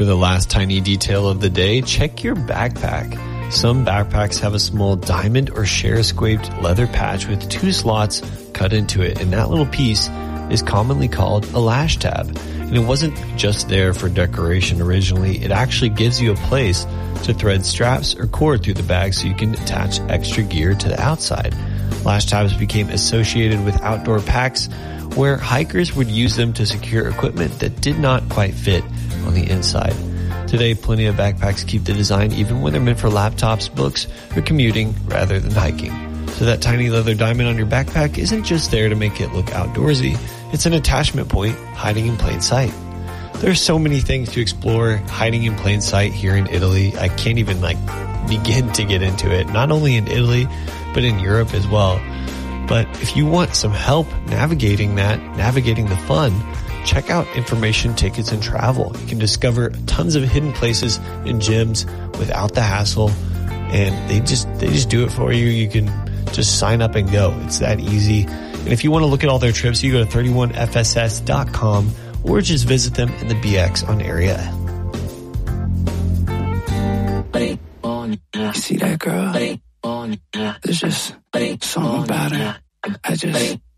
For the last tiny detail of the day, check your backpack. Some backpacks have a small diamond or share-scraped leather patch with 2 slots cut into it, and that little piece is commonly called a lash tab. And it wasn't just there for decoration originally, it actually gives you a place to thread straps or cord through the bag so you can attach extra gear to the outside. Lash tabs became associated with outdoor packs where hikers would use them to secure equipment that did not quite fit on the inside. Today, plenty of backpacks keep the design even when they're meant for laptops, books, or commuting rather than hiking. So that tiny leather diamond on your backpack isn't just there to make it look outdoorsy, it's an attachment point hiding in plain sight. There's so many things to explore hiding in plain sight here in Italy. I can't even begin to get into it, not only in Italy, but in Europe as well. But if you want some help navigating the fun, check out Information Tickets and Travel. You can discover tons of hidden places and gyms without the hassle, and they just do it for you. You can just sign up and go. It's that easy. And if you want to look at all their trips, you go to 31fss.com or just visit them in the BX on Area L. You see that girl? There's just something about her. I just